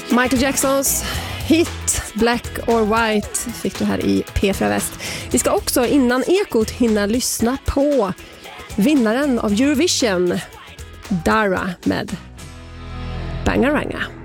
Michael Jacksons hit Black or White fick du här i P4 Väst. Vi ska också innan Ekot hinna lyssna på vinnaren av Eurovision, Dara med Bangaranga.